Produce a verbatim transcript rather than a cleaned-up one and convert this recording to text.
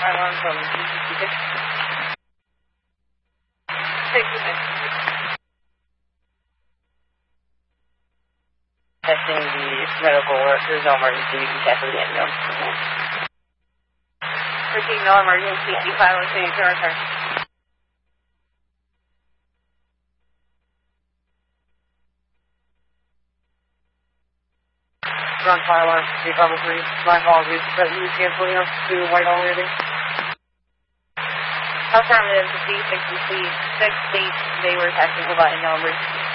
alarm from G sixty-six. sixty-six. Testing the medical work. There's no emergency. You can test for the ambulance. Proceed, no emergency. D five oh six, your return. Run fire alarm, D five oh three. My apologies. But you cancel you to Whitehall Landing. Affirmative, D sixty-six. They were testing without no emergency.